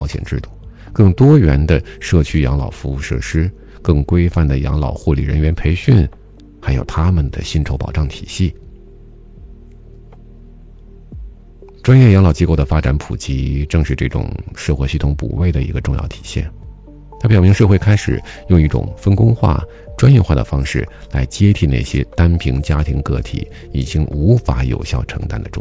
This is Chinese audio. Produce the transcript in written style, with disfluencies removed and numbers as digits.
保险制度，更多元的社区养老服务设施，更规范的养老护理人员培训，还有他们的薪酬保障体系。专业养老机构的发展普及，正是这种社会系统补位的一个重要体现。它表明社会开始用一种分工化、专业化的方式来接替那些单凭家庭个体已经无法有效承担的重